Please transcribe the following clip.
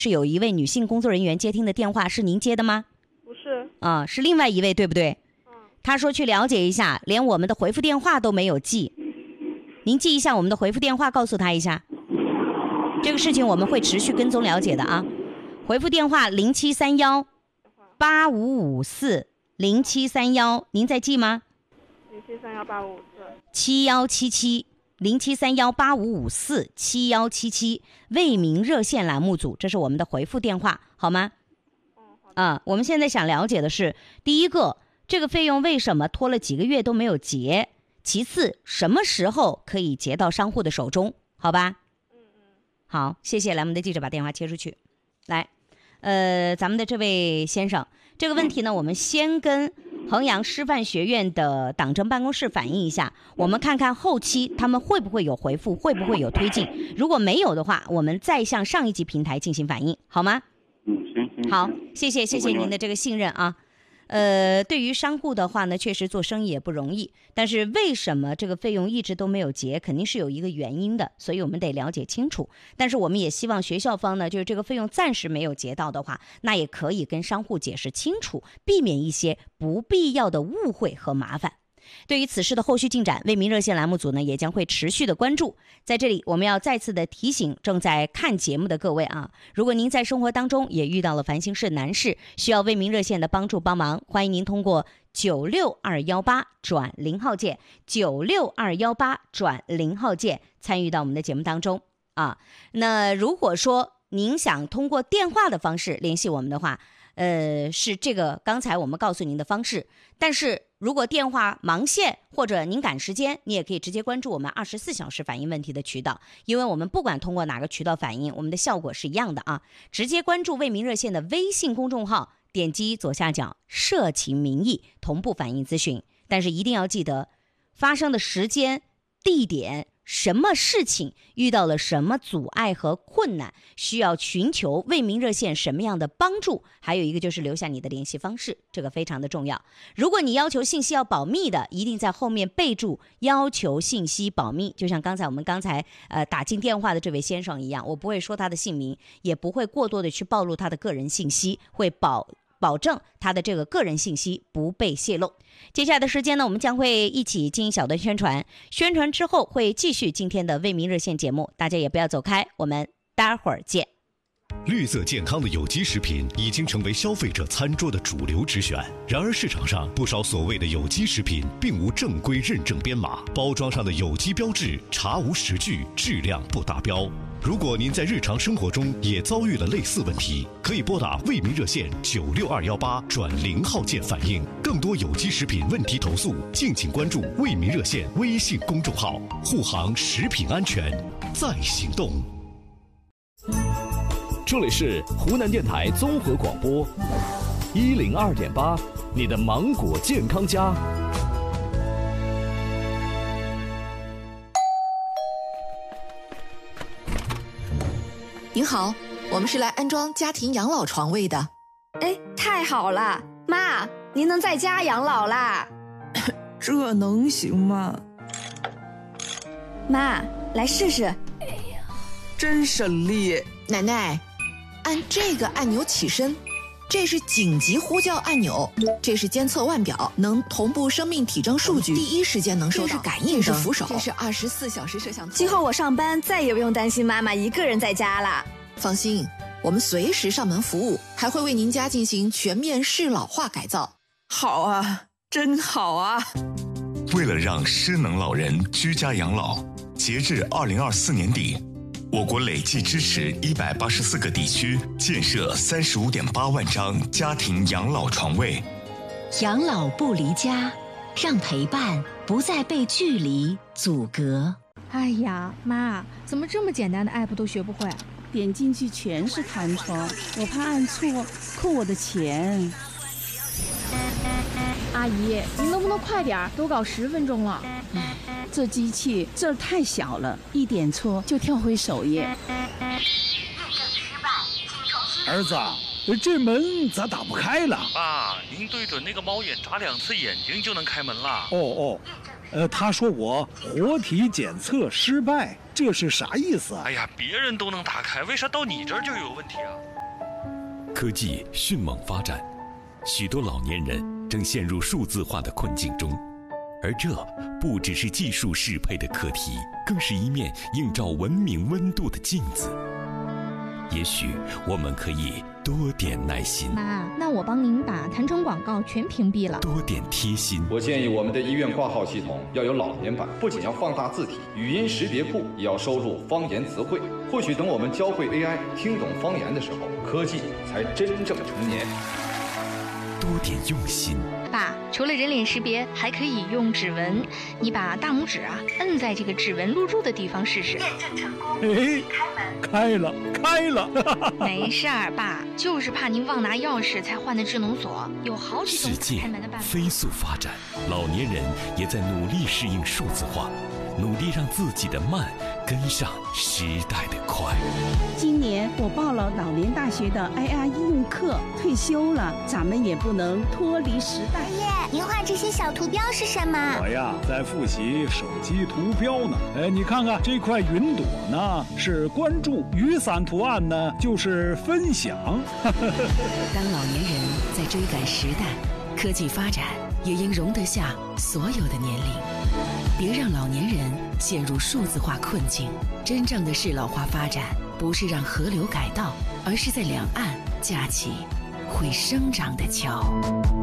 是有一位女性工作人员接听的电话，是您接的吗？ 不是。 啊，是另外一位，对不对？他说去了解一下，连我们的回复电话都没有记。您记一下我们的回复电话，告诉他一下。这个事情我们会持续跟踪了解的啊。回复电话073185540731，您在记吗 ？073185547177 073185547177，为民热线栏目组，这是我们的回复电话，好吗？我们现在想了解的是，第一个，这个费用为什么拖了几个月都没有结？其次，什么时候可以结到商户的手中？好吧？好，谢谢。来，我们的记者把电话切出去。来，咱们的这位先生，这个问题呢，我们先跟衡阳师范学院的党政办公室反映一下，我们看看后期他们会不会有回复，会不会有推进。如果没有的话，我们再向上一级平台进行反映，好吗？ 行。 好，谢谢您的这个信任啊。对于商户的话呢，确实做生意也不容易，但是为什么这个费用一直都没有结，肯定是有一个原因的，所以我们得了解清楚。但是我们也希望学校方呢，就是这个费用暂时没有结到的话，那也可以跟商户解释清楚，避免一些不必要的误会和麻烦。对于此事的后续进展，为民热线栏目组呢也将会持续的关注。在这里，我们要再次的提醒正在看节目的各位啊，如果您在生活当中也遇到了烦心事难事，需要为民热线的帮助帮忙，欢迎您通过96218转0号键96218转0号键参与到我们的节目当中啊。那如果说您想通过电话的方式联系我们的话，是这个刚才我们告诉您的方式，但是如果电话忙线或者您赶时间，你也可以直接关注我们24小时反映问题的渠道，因为我们不管通过哪个渠道反映，我们的效果是一样的啊。直接关注为民热线的微信公众号，点击左下角社情民意，同步反映咨询。但是一定要记得发生的时间、地点、什么事情，遇到了什么阻碍和困难，需要寻求为民热线什么样的帮助，还有一个就是留下你的联系方式，这个非常的重要。如果你要求信息要保密的，一定在后面备注要求信息保密，就像我们刚才打进电话的这位先生一样，我不会说他的姓名，也不会过多的去暴露他的个人信息，会保证他的这个个人信息不被泄露。接下来的时间呢，我们将会一起进行小段宣传之后会继续今天的为民热线节目，大家也不要走开，我们待会儿见。 绿色健康的有机食品已经成为消费者餐桌的主流之选。然而市场上不少所谓的有机食品并无正规认证编码，包装上的有机标志查无实据，质量不达标。如果您在日常生活中也遭遇了类似问题，可以拨打为民热线96218转0号键反映。更多有机食品问题投诉，敬请关注为民热线微信公众号，护航食品安全在行动。 这里是湖南电台综合广播102.8，你的芒果健康家。 您好，我们是来安装家庭养老床位的。 哎，太好了，妈，您能在家养老啦？ 这能行吗？ 妈，来试试。 哎呀，真省力。 奶奶，按这个按钮起身，这是紧急呼叫按钮，这是监测腕表，能同步生命体征数据，第一时间能收到。这是感应灯，这是扶手，这是24小时摄像头。 今后我上班再也不用担心妈妈一个人在家了。 放心，我们随时上门服务，还会为您家进行全面适老化改造。 好啊，真好啊！ 为了让失能老人居家养老，截至2024年底，我国累计支持184个地区建设35.8万张家庭养老床位。 养老不离家，让陪伴不再被距离阻隔。 哎呀，妈，怎么这么简单的 app 都学不会？ 点进去全是弹窗，我怕按错扣我的钱。 阿姨，您能不能快点？都搞10分钟了。 这机器字儿太小了，一点错就跳回首页。 儿子，这门咋打不开了？ 爸，您对准那个猫眼眨2次眼睛就能开门了。 他说我活体检测失败，这是啥意思啊？ 哎呀，别人都能打开，为啥到你这儿就有问题啊？ 科技迅猛发展，许多老年人正陷入数字化的困境中，而这不只是技术适配的课题，更是一面映照文明温度的镜子。也许我们可以多点耐心。 妈，那我帮您把弹窗广告全屏蔽了。 多点贴心。 我建议我们的医院挂号系统要有老年版，不仅要放大字体，语音识别库也要收录方言词汇。或许等我们教会 AI 听懂方言的时候，科技才真正成年。 多点用心。 爸，除了人脸识别，还可以用指纹。你把大拇指摁在这个指纹录入的地方试试。验证成功。 哎，开了。 没事儿，爸，就是怕您忘拿钥匙才换的智能锁，有好几种开门的办法。 世界飞速发展，老年人也在努力适应数字化，努力让自己的慢跟上时代的快。 今年我报了老年大学的 IR 应用课，退休了，咱们也不能脱离时代。 爷爷，您画这些小图标是什么？ 我呀，在复习手机图标呢。哎，你看看这块云朵呢，是关注；雨伞图案呢，就是分享。 当老年人在追赶时代，科技发展也应容得下所有的年龄。别让老年人陷入数字化困境。真正的适老化发展，不是让河流改道，而是在两岸架起会生长的桥。